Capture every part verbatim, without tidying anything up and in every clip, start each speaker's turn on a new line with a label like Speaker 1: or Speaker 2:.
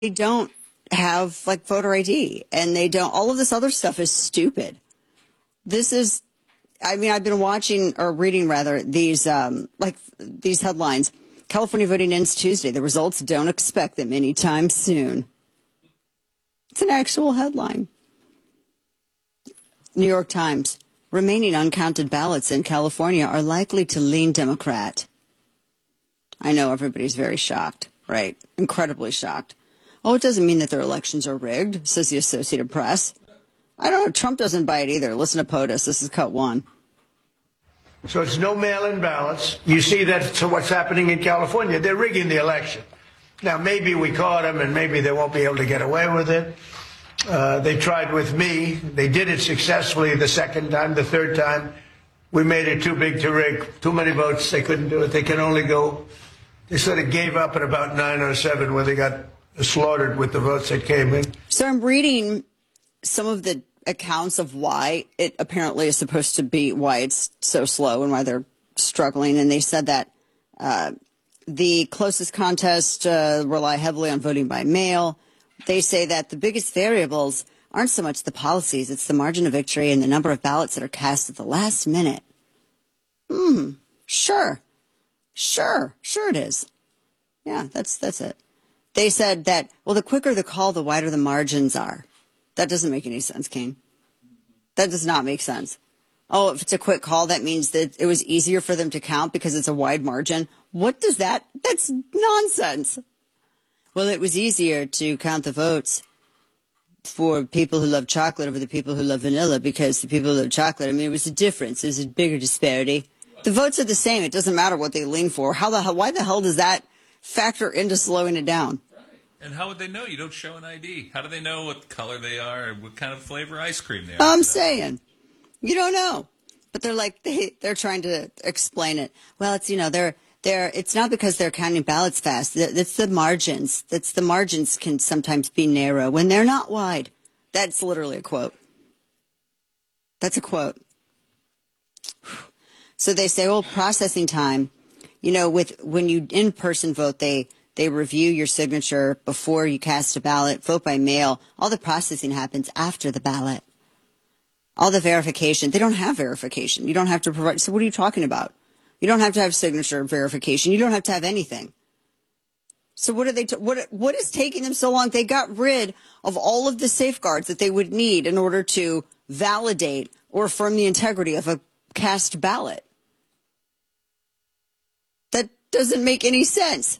Speaker 1: they don't have like voter I D, and they don't, all of this other stuff is stupid. This is, I mean, I've been watching or reading rather these, um, like these headlines. California voting ends Tuesday. The results, don't expect them anytime soon. It's an actual headline. New York Times. Remaining uncounted ballots in California are likely to lean Democrat. I know everybody's very shocked, right? Incredibly shocked. Oh, it doesn't mean that their elections are rigged, says the Associated Press. I don't know. Trump doesn't buy it either. Listen to POTUS. This is cut one.
Speaker 2: So it's no mail-in ballots. You see that's what's happening in California. They're rigging the election. Now, maybe we caught them, and maybe they won't be able to get away with it. Uh, they tried with me. They did it successfully the second time. The third time, we made it too big to rig. Too many votes. They couldn't do it. They can only go. They sort of gave up at about nine oh seven when they got slaughtered with the votes that came in.
Speaker 1: So I'm reading some of the accounts of why it apparently is supposed to be, why it's so slow and why they're struggling. And they said that uh, the closest contests uh, rely heavily on voting by mail. They say that the biggest variables aren't so much the policies, it's the margin of victory and the number of ballots that are cast at the last minute. Hmm, sure. Sure, sure it is. Yeah, that's that's it. They said that, well, the quicker the call, the wider the margins are. That doesn't make any sense, Kane. That does not make sense. Oh, if it's a quick call, that means that it was easier for them to count because it's a wide margin. What does that? That's nonsense. Well, it was easier to count the votes for people who love chocolate over the people who love vanilla because the people who love chocolate, I mean, it was a difference. There's a bigger disparity. The votes are the same. It doesn't matter what they lean for. How the hell, why the hell does that factor into slowing it down?
Speaker 3: Right. And how would they know? You don't show an I D. How do they know what color they are or what kind of flavor ice cream they are?
Speaker 1: I'm saying, you don't know. But they're like, they, they're trying to explain it. Well, it's, you know, they're, they're, it's not because they're counting ballots fast. It's the margins. That's the margins can sometimes be narrow when they're not wide. That's literally a quote. That's a quote. So they say, well, processing time, you know, with when you in-person vote, they, they review your signature before you cast a ballot, vote by mail. All the processing happens after the ballot. All the verification. They don't have verification. You don't have to provide. So what are you talking about? You don't have to have signature verification. You don't have to have anything. So what are they, t- what, what is taking them so long? They got rid of all of the safeguards that they would need in order to validate or affirm the integrity of a cast ballot. That doesn't make any sense.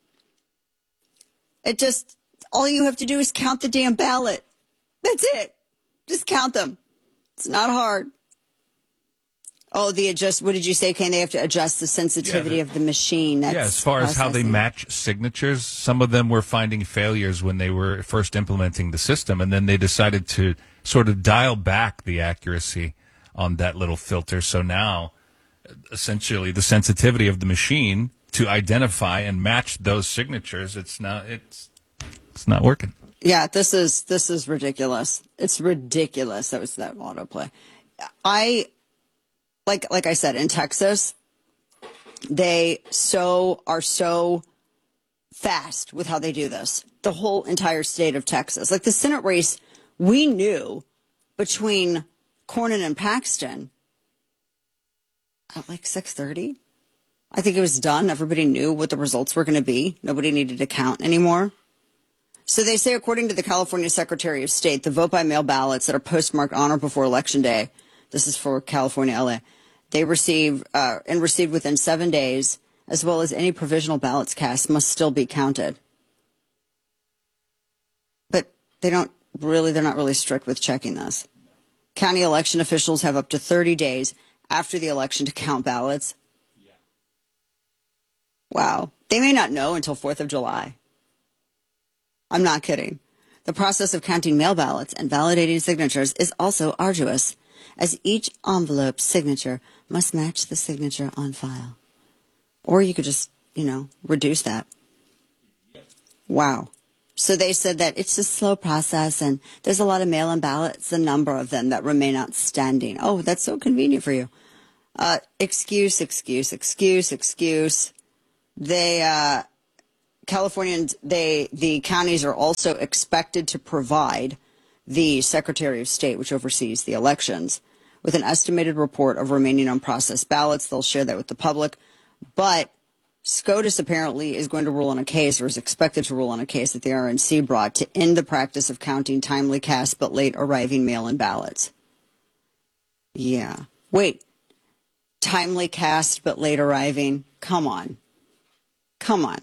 Speaker 1: It just, all you have to do is count the damn ballot. That's it. Just count them. It's not hard. Oh, the adjust, what did you say, Ken? They have to adjust the sensitivity yeah, the, of the machine. That's
Speaker 4: yeah, as far processing. As how they match signatures, some of them were finding failures when they were first implementing the system, and then they decided to sort of dial back the accuracy on that little filter. So now, essentially, the sensitivity of the machine to identify and match those signatures, it's not, it's, it's not working.
Speaker 1: Yeah, this is this is ridiculous. It's ridiculous. That was that autoplay. I like like I said, in Texas, they so are so fast with how they do this. The whole entire state of Texas. Like the Senate race, we knew between Cornyn and Paxton at like six thirty. I think it was done. Everybody knew what the results were going to be. Nobody needed to count anymore. So they say, according to the California Secretary of State, the vote-by-mail ballots that are postmarked on or before Election Day, this is for California, L A, they receive uh, and received within seven days, as well as any provisional ballots cast, must still be counted. But they don't really, they're not really strict with checking this. County election officials have up to thirty days after the election to count ballots. Yeah. Wow. They may not know until fourth of July. I'm not kidding. The process of counting mail ballots and validating signatures is also arduous, as each envelope signature must match the signature on file. Or you could just, you know, reduce that. Wow. So they said that it's a slow process, and there's a lot of mail-in ballots, a number of them that remain outstanding. Oh, that's so convenient for you. Uh, excuse, excuse, excuse, excuse. They, uh... Californians, they the counties are also expected to provide the Secretary of State, which oversees the elections, with an estimated report of remaining unprocessed ballots. They'll share that with the public. But SCOTUS apparently is going to rule on a case, or is expected to rule on a case that the R N C brought to end the practice of counting timely cast but late arriving mail-in ballots. Yeah. Wait. Timely cast but late arriving? Come on. Come on.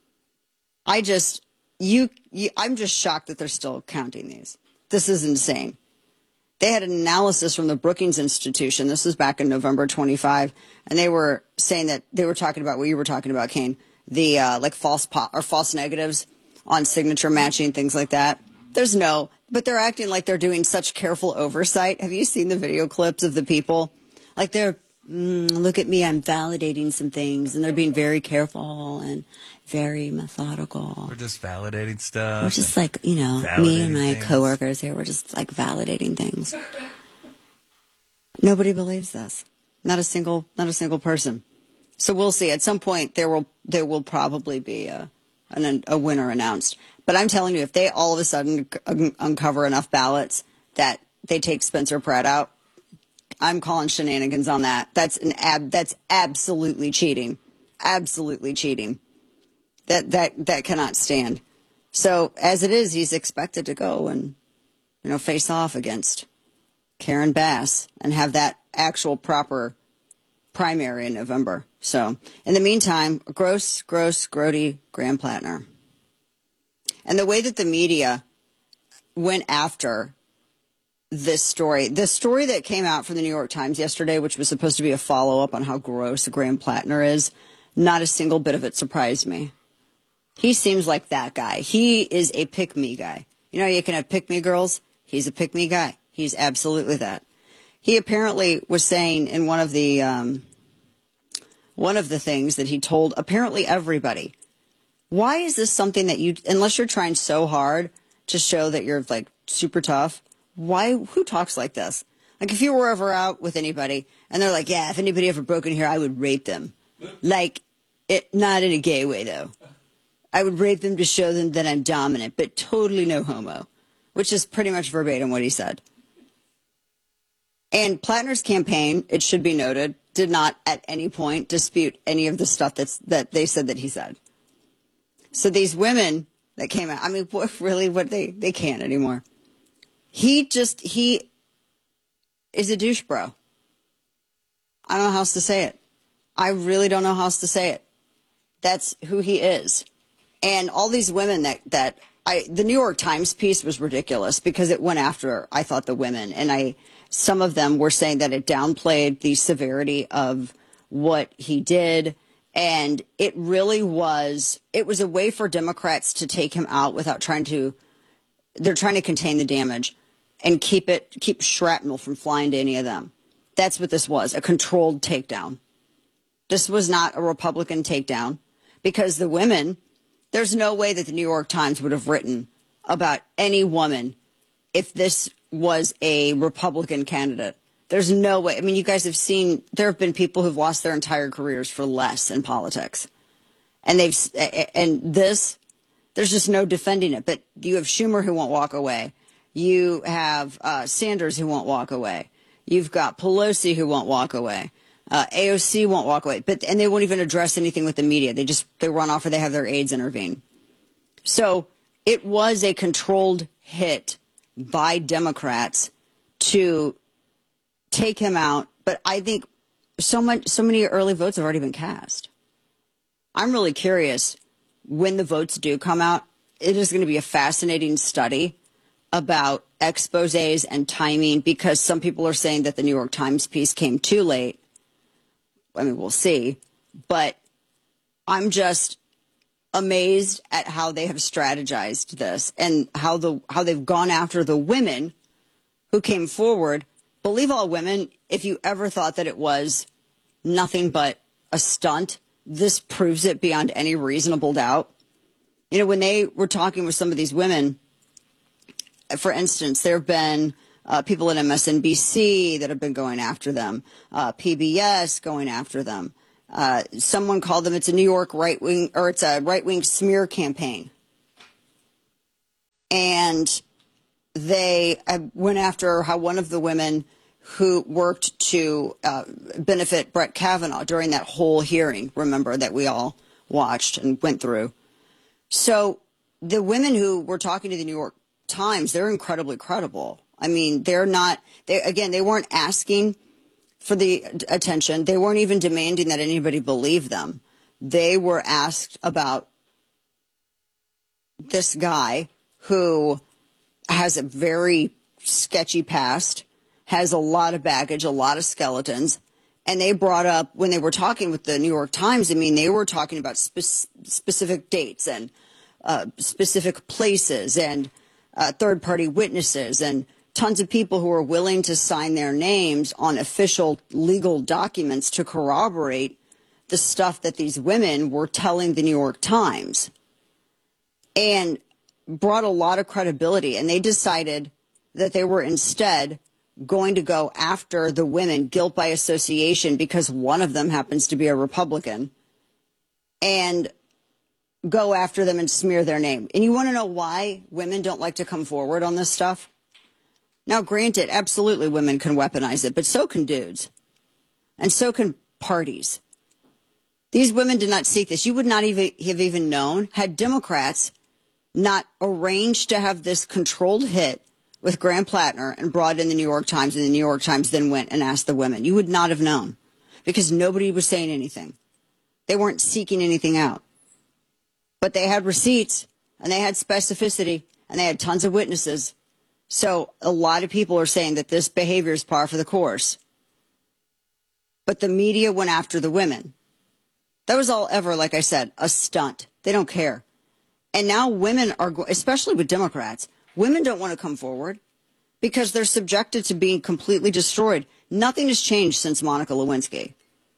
Speaker 1: I just, you, you, I'm just shocked that they're still counting these. This is insane. They had an analysis from the Brookings Institution. This was back in November twenty-fifth, and they were saying that they were talking about what you were talking about, Kane, the uh, like false po- or false negatives on signature matching, things like that. There's no, but they're acting like they're doing such careful oversight. Have you seen the video clips of the people? Like they're, mm, look at me, I'm validating some things, and they're being very careful and very methodical.
Speaker 3: We're just validating stuff.
Speaker 1: We're just like, you know, me
Speaker 3: Validating
Speaker 1: and my
Speaker 3: things.
Speaker 1: coworkers here, we're just like validating things. Nobody believes this. Not a single, not a single person. So we'll see. At some point, there will there will probably be a an, a winner announced. But I'm telling you, if they all of a sudden un- uncover enough ballots that they take Spencer Pratt out, I'm calling shenanigans on that. That's an ab. That's absolutely cheating. Absolutely cheating. That that that cannot stand. So as it is, he's expected to go and, you know, face off against Karen Bass and have that actual proper primary in November. So in the meantime, Gross, Gross, Grody, Graham Plattner. And the way that the media went after this story, the story that came out from the New York Times yesterday, which was supposed to be a follow-up on how gross Graham Plattner is, not a single bit of it surprised me. He seems like that guy. He is a pick-me guy. You know, you can have pick-me girls. He's a pick-me guy. He's absolutely that. He apparently was saying in one of the um, one of the things that he told apparently everybody, why is this something that you, unless you're trying so hard to show that you're like super tough, why, who talks like this? Like if you were ever out with anybody and they're like, yeah, if anybody ever broke in here, I would rape them. Like, it, not in a gay way though. I would rape them to show them that I'm dominant, but totally no homo, which is pretty much verbatim what he said. And Plattner's campaign, it should be noted, did not at any point dispute any of the stuff that's, that they said that he said. So these women that came out, I mean, what, really, what they, they can't anymore. He just, he is a douche bro. I don't know how else to say it. I really don't know how else to say it. That's who he is. And all these women that, that I, the New York Times piece was ridiculous because it went after, I thought, the women. And I, some of them were saying that it downplayed the severity of what he did. And it really was, it was a way for Democrats to take him out without trying to, they're trying to contain the damage and keep it, keep shrapnel from flying to any of them. That's what this was, a controlled takedown. This was not a Republican takedown because the women, there's no way that the New York Times would have written about any woman if this was a Republican candidate. There's no way. I mean, you guys have seen, there have been people who've lost their entire careers for less in politics. And they've, and this, there's just no defending it. But you have Schumer who won't walk away. You have uh, Sanders who won't walk away. You've got Pelosi who won't walk away. Uh, A O C won't walk away, but and they won't even address anything with the media. They just they run off or they have their aides intervene. So it was a controlled hit by Democrats to take him out. But I think so much, so many early votes have already been cast. I'm really curious when the votes do come out. It is going to be a fascinating study about exposés and timing because some people are saying that the New York Times piece came too late. I mean, we'll see, but I'm just amazed at how they have strategized this and how the how they've gone after the women who came forward. Believe all women, if you ever thought that it was nothing but a stunt, this proves it beyond any reasonable doubt. You know, when they were talking with some of these women, for instance, there have been Uh, people at M S N B C that have been going after them, uh, P B S going after them. Uh, someone called them, it's a New York right wing, or it's a right wing smear campaign. And they uh, went after how one of the women who worked to uh, benefit Brett Kavanaugh during that whole hearing, remember, that we all watched and went through. So the women who were talking to the New York Times, they're incredibly credible. I mean, they're not, they, again, they weren't asking for the attention. They weren't even demanding that anybody believe them. They were asked about this guy who has a very sketchy past, has a lot of baggage, a lot of skeletons. And they brought up, when they were talking with the New York Times, I mean, they were talking about spe- specific dates and uh, specific places and uh, third-party witnesses and tons of people who are willing to sign their names on official legal documents to corroborate the stuff that these women were telling the New York Times, and brought a lot of credibility. And they decided that they were instead going to go after the women, guilt by association, because one of them happens to be a Republican, and go after them and smear their name. And you want to know why women don't like to come forward on this stuff? Now, granted, absolutely women can weaponize it, but so can dudes. And so can parties. These women did not seek this. You would not even have even known had Democrats not arranged to have this controlled hit with Graham Plattner and brought in the New York Times, and the New York Times then went and asked the women. You would not have known because nobody was saying anything. They weren't seeking anything out. But they had receipts, and they had specificity, and they had tons of witnesses. So a lot of people are saying that this behavior is par for the course. But the media went after the women. That was all ever, like I said, a stunt. They don't care. And now women are, especially with Democrats, women don't want to come forward because they're subjected to being completely destroyed. Nothing has changed since Monica Lewinsky.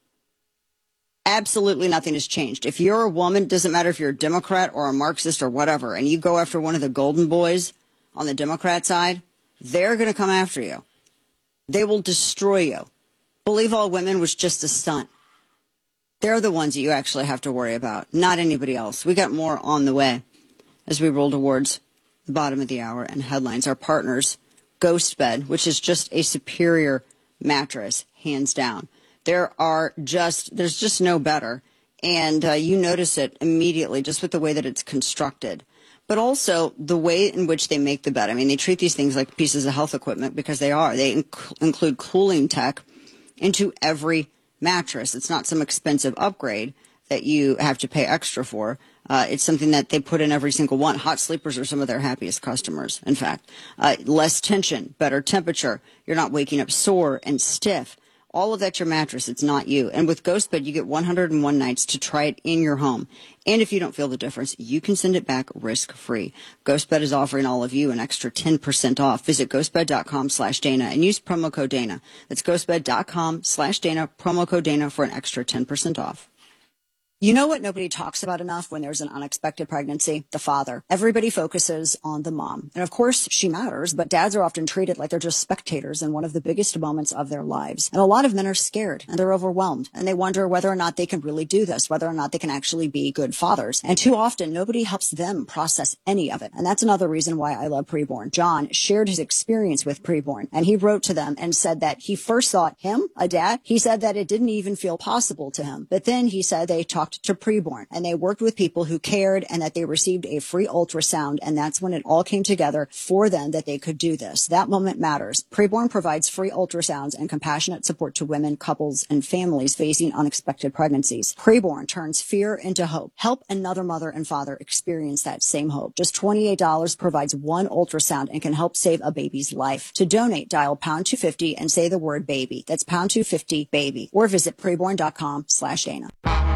Speaker 1: Absolutely nothing has changed. If you're a woman, doesn't matter if you're a Democrat or a Marxist or whatever, and you go after one of the golden boys on the Democrat side, they're going to come after you. They will destroy you. Believe All Women was just a stunt. They're the ones that you actually have to worry about, not anybody else. We got more on the way as we roll towards the bottom of the hour and headlines. Our partners, Ghost Bed, which is just a superior mattress, hands down. There are just, there's just no better. And uh, you notice it immediately just with the way that it's constructed. But also the way in which they make the bed. I mean, they treat these things like pieces of health equipment because they are. They inc- include cooling tech into every mattress. It's not some expensive upgrade that you have to pay extra for. Uh, it's something that they put in every single one. Hot sleepers are some of their happiest customers, in fact. Uh, less tension, better temperature. You're not waking up sore and stiff. All of that's your mattress. It's not you. And with GhostBed, you get one hundred one nights to try it in your home. And if you don't feel the difference, you can send it back risk-free. GhostBed is offering all of you an extra ten percent off. Visit ghostbed.com slash Dana and use promo code Dana. That's ghostbed.com slash Dana, promo code Dana for an extra ten percent off. You know what nobody talks about enough when there's an unexpected pregnancy? The father. Everybody focuses on the mom. And of course, she matters, but dads are often treated like they're just spectators in one of the biggest moments of their lives. And a lot of men are scared and they're overwhelmed and they wonder whether or not they can really do this, whether or not they can actually be good fathers. And too often, nobody helps them process any of it. And that's another reason why I love Preborn. John shared his experience with Preborn, and he wrote to them and said that he first thought him, a dad, he said that it didn't even feel possible to him. But then he said they talked to Preborn and they worked with people who cared and that they received a free ultrasound. And that's when it all came together for them that they could do this. That moment matters. Preborn provides free ultrasounds and compassionate support to women, couples, and families facing unexpected pregnancies. Preborn turns fear into hope. Help another mother and father experience that same hope. Just twenty-eight dollars provides one ultrasound and can help save a baby's life. To donate, dial pound two fifty and say the word baby. That's pound two fifty baby, or visit preborn.com slash Dana.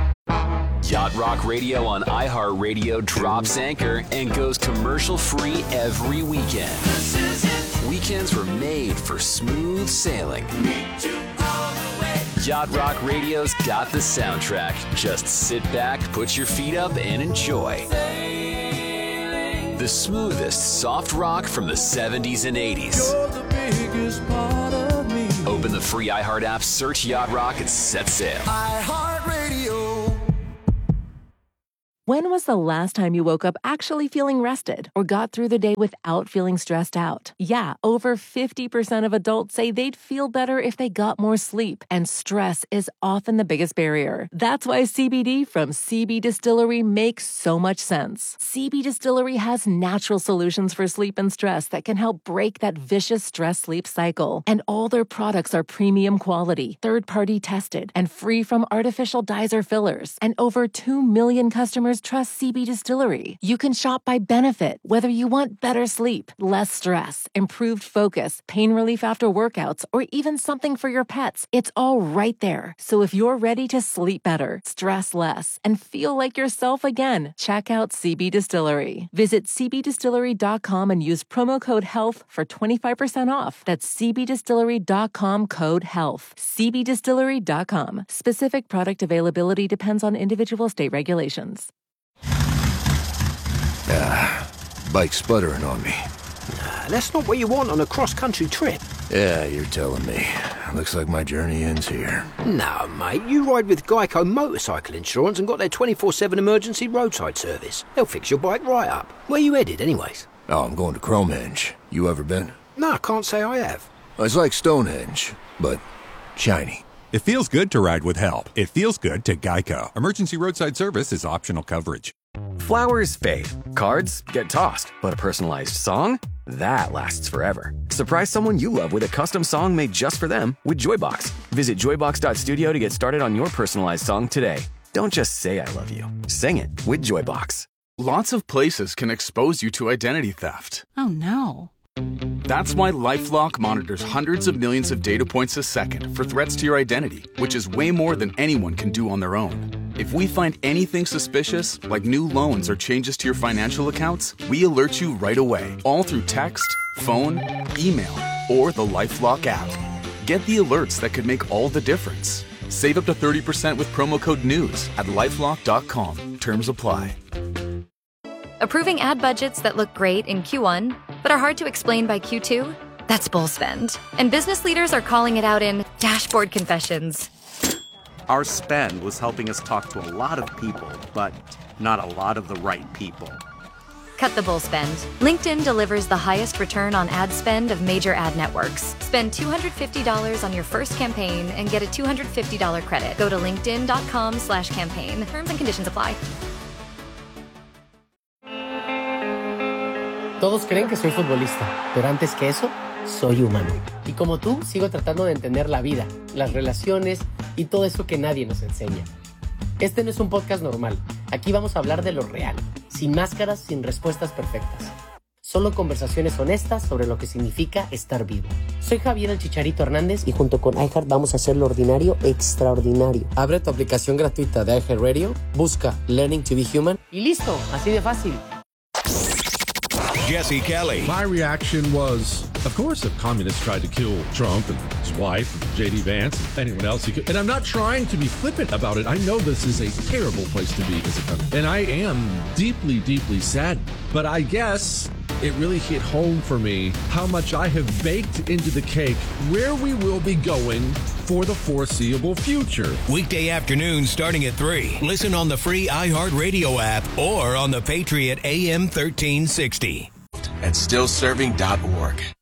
Speaker 5: Yacht Rock Radio on iHeartRadio drops anchor and goes commercial-free every weekend. Weekends were made for smooth sailing. Yacht Rock Radio's got the soundtrack. Just sit back, put your feet up, and enjoy. The smoothest soft rock from the seventies and eighties. Open the free iHeart app, search Yacht Rock, and set sail.
Speaker 6: iHeartRadio. When was the last time you woke up actually feeling rested or got through the day without feeling stressed out? Yeah, over fifty percent of adults say they'd feel better if they got more sleep, and stress is often the biggest barrier. That's why C B D from C B Distillery makes so much sense. C B Distillery has natural solutions for sleep and stress that can help break that vicious stress-sleep cycle. And all their products are premium quality, third-party tested, and free from artificial dyes or fillers. And over two million customers trust C B Distillery. You can shop by benefit, whether you want better sleep, less stress, improved focus, pain relief after workouts, or even something for your pets. It's all right there. So if you're ready to sleep better, stress less, and feel like yourself again, check out C B Distillery. Visit c b distillery dot com and use promo code HEALTH for twenty-five percent off. That's c b distillery dot com code HEALTH. c b distillery dot com. Specific product availability depends on individual state regulations.
Speaker 7: Ah, bike's sputtering on me.
Speaker 8: Nah, that's not what you want on a cross-country trip.
Speaker 7: Yeah, you're telling me. Looks like my journey ends here.
Speaker 8: No, mate, you ride with Geico Motorcycle Insurance and got their twenty-four seven emergency roadside service. They'll fix your bike right up. Where you headed, anyways?
Speaker 7: Oh, I'm going to Cromehenge. You ever been?
Speaker 8: No, I can't say I have.
Speaker 7: It's like Stonehenge, but shiny.
Speaker 9: It feels good to ride with help. It feels good to Geico. Emergency roadside service is optional coverage.
Speaker 10: Flowers fade, cards get tossed, but a personalized song? That lasts forever. Surprise someone you love with a custom song made just for them with Joybox. Visit joybox dot studio to get started on your personalized song today. Don't just say I love you. Sing it with Joybox.
Speaker 11: Lots of places can expose you to identity theft.
Speaker 12: Oh no.
Speaker 11: That's why LifeLock monitors hundreds of millions of data points a second for threats to your identity, which is way more than anyone can do on their own. If we find anything suspicious, like new loans or changes to your financial accounts, we alert you right away, all through text, phone, email, or the LifeLock app. Get the alerts that could make all the difference. Save up to thirty percent with promo code NEWS at lifelock dot com. Terms apply.
Speaker 13: Approving ad budgets that look great in Q one, but are hard to explain by Q two? That's bull spend. And business leaders are calling it out in dashboard confessions.
Speaker 14: Our spend was helping us talk to a lot of people, but not a lot of the right people.
Speaker 13: Cut the bull spend. LinkedIn delivers the highest return on ad spend of major ad networks. Spend two hundred fifty dollars on your first campaign and get a two hundred fifty dollars credit. Go to linkedin dot com slash campaign. Terms and conditions apply.
Speaker 15: Todos creen que soy futbolista, pero antes que eso, soy humano. Y como tú, sigo tratando de entender la vida, las relaciones y todo eso que nadie nos enseña. Este no es un podcast normal. Aquí vamos a hablar de lo real, sin máscaras, sin respuestas perfectas. Solo conversaciones honestas sobre lo que significa estar vivo. Soy Javier el Chicharito Hernández y junto con iHeart vamos a hacer lo ordinario extraordinario. Abre tu aplicación gratuita de iHeartRadio, busca Learning to be Human y listo, así de fácil.
Speaker 16: Jesse Kelly.
Speaker 17: My reaction was, of course, if communists tried to kill Trump and his wife, and J D Vance, and anyone else he could. And I'm not trying to be flippant about it. I know this is a terrible place to be as a country. And I am deeply, deeply sad. But I guess it really hit home for me how much I have baked into the cake where we will be going for the foreseeable future.
Speaker 16: Weekday afternoons starting at three. Listen on the free iHeartRadio app or on the Patriot A M thirteen sixty.
Speaker 18: At still serving dot org.